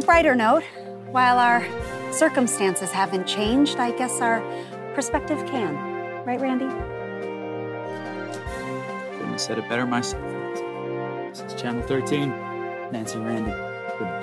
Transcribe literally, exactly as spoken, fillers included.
brighter note, while our circumstances haven't changed, I guess our perspective can. Right, Randy? Couldn't have said it better myself. This is Channel thirteen. Nancy and Randy. Good